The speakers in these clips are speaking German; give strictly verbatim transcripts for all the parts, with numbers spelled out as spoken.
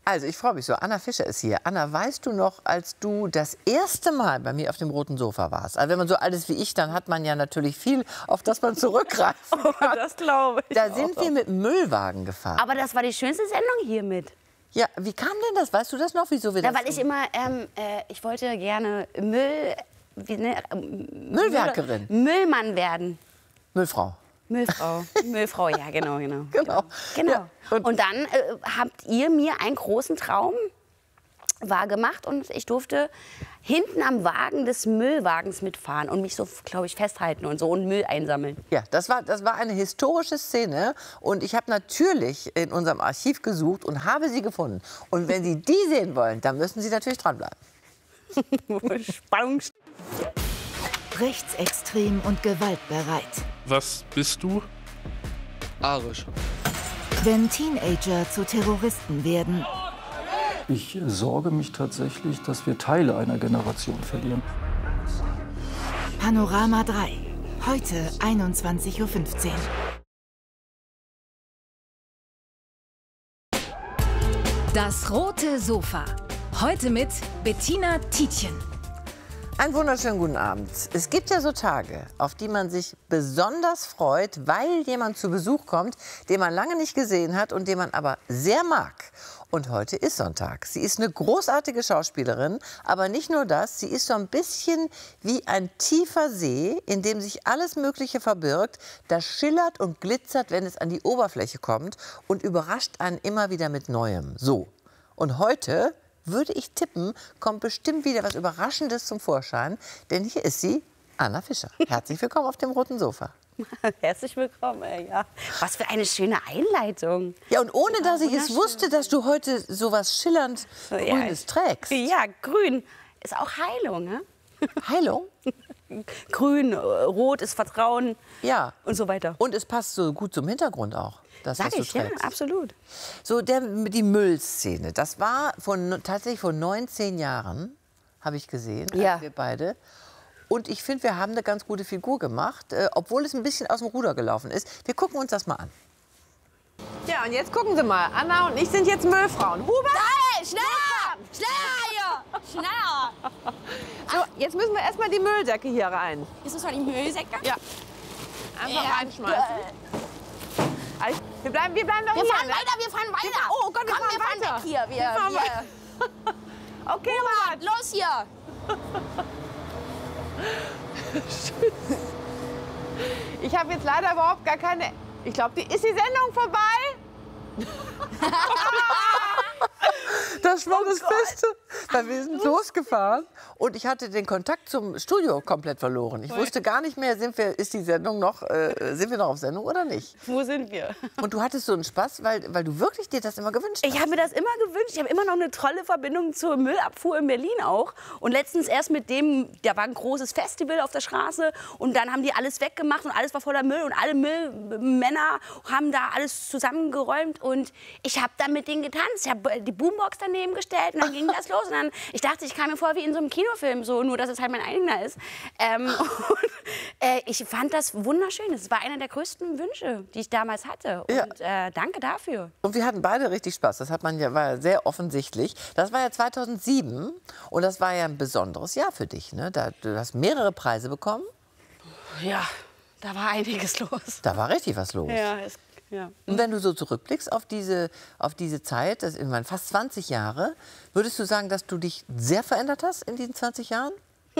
Also, ich freue mich so. Anna Fischer ist hier. Anna, weißt du noch, als du das erste Mal bei mir auf dem roten Sofa warst? Also, wenn man so alt ist wie ich, dann hat man ja natürlich viel, auf das man zurückgreifen kann. Oh, das glaube ich. Da sind wir mit dem Müllwagen gefahren. Aber das war die schönste Sendung hier mit. Ja, wie kam denn das? Weißt du das noch? Wieso wir Ja, das weil ich immer, ähm, äh, ich wollte gerne Müll, wie, ne, ähm, Müllwerkerin. Müll, Müllmann werden. Müllfrau. Müllfrau. Müllfrau, ja, genau, genau. Genau. genau. Ja, und, und- und dann äh, habt ihr mir einen großen Traum wahrgemacht und ich durfte hinten am Wagen des Müllwagens mitfahren und mich so, glaube ich, festhalten und so und Müll einsammeln. Ja, das war, das war eine historische Szene. Und ich habe natürlich in unserem Archiv gesucht und habe sie gefunden. Und wenn Sie die sehen wollen, dann müssen Sie natürlich dranbleiben. Spannung. Rechtsextrem und gewaltbereit. Was bist du? Arisch. Wenn Teenager zu Terroristen werden, Ich sorge mich tatsächlich, dass wir Teile einer Generation verlieren. Panorama drei. Heute einundzwanzig Uhr fünfzehn. Das rote Sofa. Heute mit Bettina Tietjen. Einen wunderschönen guten Abend. Es gibt ja so Tage, auf die man sich besonders freut, weil jemand zu Besuch kommt, den man lange nicht gesehen hat und den man aber sehr mag. Und heute ist Sonntag. Sie ist eine großartige Schauspielerin, aber nicht nur das, sie ist so ein bisschen wie ein tiefer See, in dem sich alles Mögliche verbirgt, das schillert und glitzert, wenn es an die Oberfläche kommt und überrascht einen immer wieder mit Neuem. So. Und heute, würde ich tippen, kommt bestimmt wieder was Überraschendes zum Vorschein, denn hier ist sie, Anna Fischer. Herzlich willkommen auf dem roten Sofa. Herzlich willkommen, ey, ja. Was für eine schöne Einleitung. Ja, und ohne, dass ich es wunderschön. wusste, dass du heute so was schillernd Grünes ja, trägst. Ja, grün ist auch Heilung, ne? Heilung? Grün, äh, rot ist Vertrauen Ja. und so weiter. Und es passt so gut zum Hintergrund auch, das, Sag was du ich, ja, trägst. absolut. So, der, die Müllszene, das war von, tatsächlich vor neunzehn Jahren, habe ich gesehen, als Ja. wir beide. Und ich finde, wir haben eine ganz gute Figur gemacht, äh, obwohl es ein bisschen aus dem Ruder gelaufen ist. Wir gucken uns das mal an. Ja, und jetzt gucken Sie mal. Anna und ich sind jetzt Müllfrauen. Hubert! Hey, schneller! Schneller hier! Schneller! So, jetzt müssen wir erstmal die Müllsäcke hier rein. Ist das schon die Müllsäcke? Ja. Einfach Ja, reinschmeißen. Also, wir, bleiben, wir bleiben doch Wir hier. fahren ne? weiter, wir fahren weiter. Oh Gott, wir Komm, fahren wir fahren weiter. weg hier. Wir, Wir fahren wir. Okay, Hubert, Mann. los hier! Ich habe jetzt leider überhaupt gar keine... Ich glaube, die ist die Sendung vorbei? Das war das Beste. Weil wir sind losgefahren und ich hatte den Kontakt zum Studio komplett verloren. Ich wusste gar nicht mehr, sind wir, ist die Sendung noch, äh, sind wir noch auf Sendung oder nicht? Wo sind wir? Und du hattest so einen Spaß, weil, weil du wirklich dir das immer gewünscht hast. Ich habe mir das immer gewünscht. Ich habe immer noch eine tolle Verbindung zur Müllabfuhr in Berlin auch. Und letztens erst mit dem, da war ein großes Festival auf der Straße und dann haben die alles weggemacht und alles war voller Müll und alle Müllmänner haben da alles zusammengeräumt und ich habe dann mit denen getanzt. Ich habe die Boombox daneben gestellt und dann ging das los. Und dann, ich dachte, ich kam mir vor wie in so einem Kinofilm, so, nur dass es halt mein eigener ist. Ähm, und, äh, ich fand das wunderschön. Es war einer der größten Wünsche, die ich damals hatte. Und Ja. äh, danke dafür. Und wir hatten beide richtig Spaß. Das hat man ja, war ja sehr offensichtlich. Das war ja zweitausendsieben und das war ja ein besonderes Jahr für dich. Ne? Da, du hast mehrere Preise bekommen. Ja, da war einiges los. Da war richtig was los. Ja, es, ja. Und wenn du so zurückblickst auf diese, auf diese Zeit, das sind fast zwanzig Jahre, würdest du sagen, dass du dich sehr verändert hast in diesen zwanzig Jahren?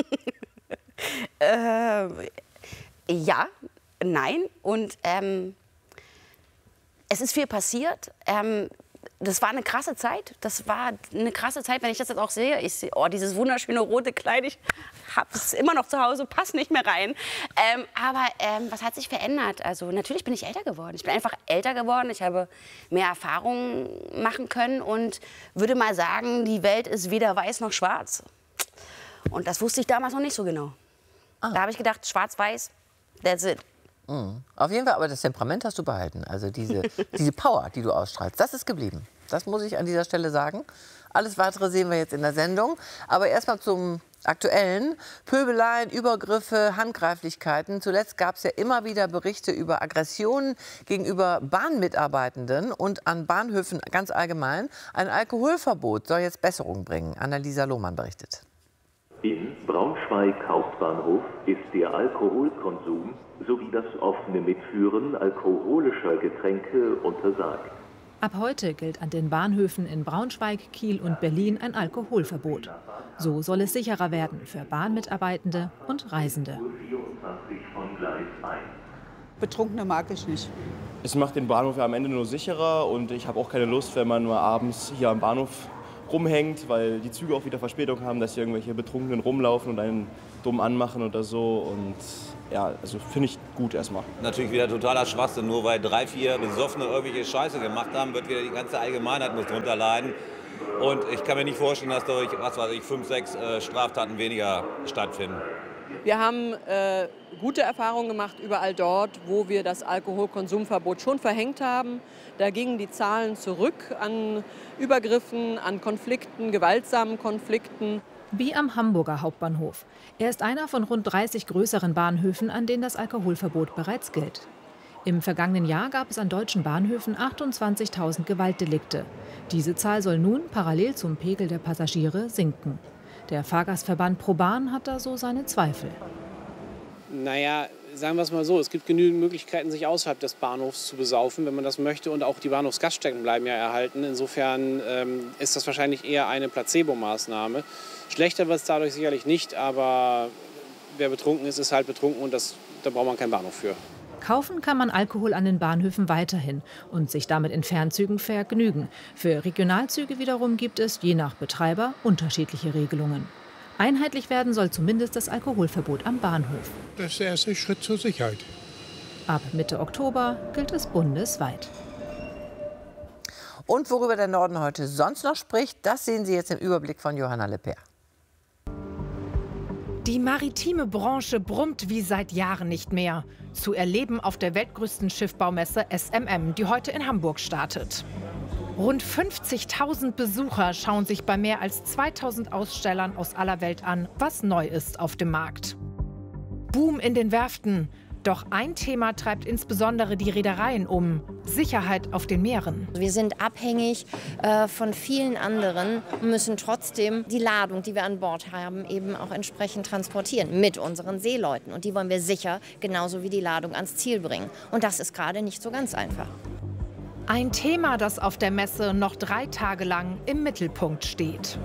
Äh, ja, nein. Und ähm, es ist viel passiert. Ähm, das war eine krasse Zeit. Das war eine krasse Zeit, wenn ich das jetzt auch sehe. Ich sehe, oh, dieses wunderschöne rote Kleid, ich habe es immer noch zu Hause, passt nicht mehr rein. Ähm, aber ähm, was hat sich verändert? Also natürlich bin ich älter geworden. Ich bin einfach älter geworden. Ich habe mehr Erfahrungen machen können und würde mal sagen, die Welt ist weder weiß noch schwarz. Und das wusste ich damals noch nicht so genau. Ah. Da habe ich gedacht, schwarz-weiß, that's it. Mhm. Auf jeden Fall, aber das Temperament hast du behalten. Also diese, diese Power, die du ausstrahlst, das ist geblieben. Das muss ich an dieser Stelle sagen. Alles Weitere sehen wir jetzt in der Sendung. Aber erstmal zum Aktuellen. Pöbeleien, Übergriffe, Handgreiflichkeiten. Zuletzt gab es ja immer wieder Berichte über Aggressionen gegenüber Bahnmitarbeitenden und an Bahnhöfen ganz allgemein. Ein Alkoholverbot soll jetzt Besserung bringen. Annalisa Lohmann berichtet. In Braunschweig Hauptbahnhof ist der Alkoholkonsum sowie das offene Mitführen alkoholischer Getränke untersagt. Ab heute gilt an den Bahnhöfen in Braunschweig, Kiel und Berlin ein Alkoholverbot. So soll es sicherer werden für Bahnmitarbeitende und Reisende. Betrunkene mag ich nicht. Es macht den Bahnhof ja am Ende nur sicherer und ich habe auch keine Lust, wenn man nur abends hier am Bahnhof rumhängt, weil die Züge auch wieder Verspätung haben, dass hier irgendwelche Betrunkenen rumlaufen und einen dumm anmachen oder so. Und ja, also finde ich gut erstmal. Natürlich wieder totaler Schwachsinn. Nur weil drei, vier Besoffene irgendwelche Scheiße gemacht haben, wird wieder die ganze Allgemeinheit muss drunter leiden. Und ich kann mir nicht vorstellen, dass durch, was weiß ich, fünf, sechs äh, Straftaten weniger stattfinden. Wir haben äh, gute Erfahrungen gemacht überall dort, wo wir das Alkoholkonsumverbot schon verhängt haben. Da gingen die Zahlen zurück an Übergriffen, an Konflikten, gewaltsamen Konflikten. Wie am Hamburger Hauptbahnhof. Er ist einer von rund dreißig größeren Bahnhöfen, an denen das Alkoholverbot bereits gilt. Im vergangenen Jahr gab es an deutschen Bahnhöfen achtundzwanzigtausend Gewaltdelikte. Diese Zahl soll nun parallel zum Pegel der Passagiere sinken. Der Fahrgastverband ProBahn hat da so seine Zweifel. Naja, sagen wir es mal so, es gibt genügend Möglichkeiten, sich außerhalb des Bahnhofs zu besaufen, wenn man das möchte. Und auch die Bahnhofsgaststätten bleiben ja erhalten. Insofern ähm, ist das wahrscheinlich eher eine Placebo-Maßnahme. Schlechter wird es dadurch sicherlich nicht, aber wer betrunken ist, ist halt betrunken und das, da braucht man keinen Bahnhof für. Kaufen kann man Alkohol an den Bahnhöfen weiterhin und sich damit in Fernzügen vergnügen. Für Regionalzüge wiederum gibt es, je nach Betreiber, unterschiedliche Regelungen. Einheitlich werden soll zumindest das Alkoholverbot am Bahnhof. Das ist der erste Schritt zur Sicherheit. Ab Mitte Oktober gilt es bundesweit. Und worüber der Norden heute sonst noch spricht, das sehen Sie jetzt im Überblick von Johanna Lepper. Die maritime Branche brummt wie seit Jahren nicht mehr. Zu erleben auf der weltgrößten Schiffbaumesse S M M, die heute in Hamburg startet. Rund fünfzigtausend Besucher schauen sich bei mehr als zweitausend Ausstellern aus aller Welt an, was neu ist auf dem Markt. Boom in den Werften. Doch ein Thema treibt insbesondere die Reedereien um: Sicherheit auf den Meeren. Wir sind abhängig äh, von vielen anderen und müssen trotzdem die Ladung, die wir an Bord haben, eben auch entsprechend transportieren mit unseren Seeleuten. Und die wollen wir sicher genauso wie die Ladung ans Ziel bringen. Und das ist gerade nicht so ganz einfach. Ein Thema, das auf der Messe noch drei Tage lang im Mittelpunkt steht.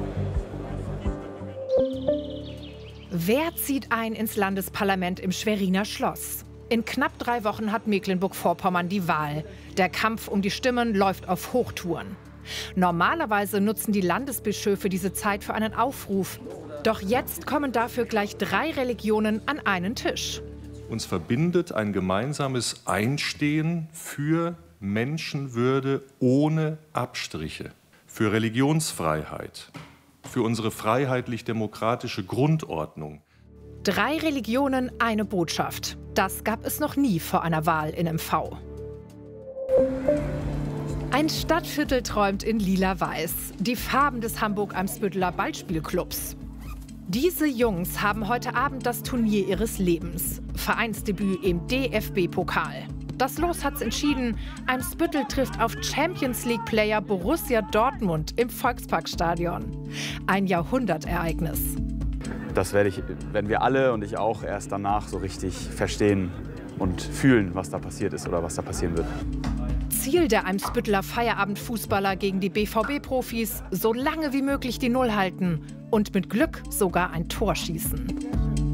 Wer zieht ein ins Landesparlament im Schweriner Schloss? In knapp drei Wochen hat Mecklenburg-Vorpommern die Wahl. Der Kampf um die Stimmen läuft auf Hochtouren. Normalerweise nutzen die Landesbischöfe diese Zeit für einen Aufruf. Doch jetzt kommen dafür gleich drei Religionen an einen Tisch. Uns verbindet ein gemeinsames Einstehen für Menschenwürde ohne Abstriche, für Religionsfreiheit, für unsere freiheitlich-demokratische Grundordnung. Drei Religionen, eine Botschaft. Das gab es noch nie vor einer Wahl in M V. Ein Stadtviertel träumt in lila-weiß. Die Farben des Hamburg-Eimsbütteler Ballspielclubs. Diese Jungs haben heute Abend das Turnier ihres Lebens. Vereinsdebüt im D F B-Pokal. Das Los hat's entschieden. Eimsbüttel trifft auf Champions-League-Player Borussia Dortmund im Volksparkstadion. Ein Jahrhundertereignis. Das werde ich, werden wir alle und ich auch erst danach so richtig verstehen und fühlen, was da passiert ist oder was da passieren wird. Ziel der Eimsbütteler Feierabendfußballer gegen die B V B-Profis: so lange wie möglich die Null halten und mit Glück sogar ein Tor schießen.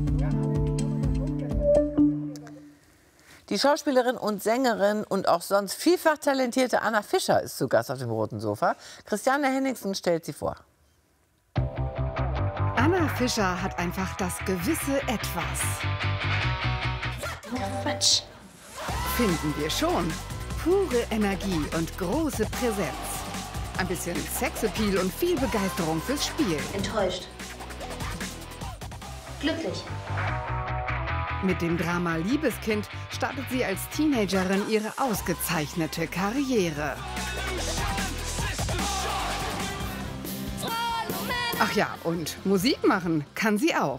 Die Schauspielerin und Sängerin und auch sonst vielfach talentierte Anna Fischer ist zu Gast auf dem roten Sofa. Christiane Henningsen stellt sie vor. Anna Fischer hat einfach das gewisse Etwas. Quatsch. Finden wir schon. Pure Energie und große Präsenz. Ein bisschen Sexappeal und viel Begeisterung fürs Spiel. Enttäuscht. Glücklich. Mit dem Drama Liebeskind startet sie als Teenagerin ihre ausgezeichnete Karriere. Ach ja, und Musik machen kann sie auch.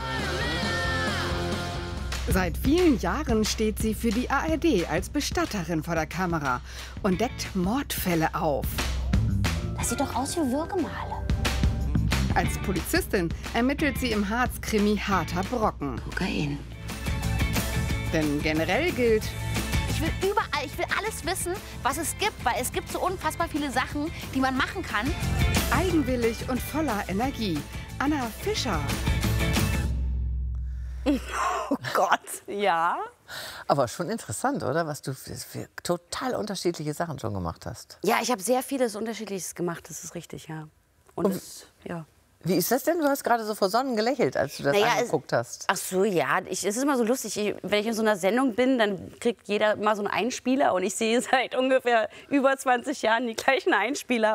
Seit vielen Jahren steht sie für die A R D als Bestatterin vor der Kamera und deckt Mordfälle auf. Das sieht doch aus wie Würgemale. Als Polizistin ermittelt sie im Harz-Krimi Harter Brocken. Kokain. Denn generell gilt: Ich will überall, ich will alles wissen, was es gibt, weil es gibt so unfassbar viele Sachen, die man machen kann. Eigenwillig und voller Energie. Anna Fischer. Oh Gott, ja. Aber schon interessant, oder? Was du für, für total unterschiedliche Sachen schon gemacht hast. Ja, ich habe sehr vieles Unterschiedliches gemacht, das ist richtig, ja. Und, Und es, ja. Wie ist das denn? Du hast gerade so vor Sonnen gelächelt, als du das Naja, angeguckt hast. Ach so, ja. Ich, es ist immer so lustig. Ich, wenn ich in so einer Sendung bin, dann kriegt jeder mal so einen Einspieler. Und ich sehe seit ungefähr über zwanzig Jahren die gleichen Einspieler.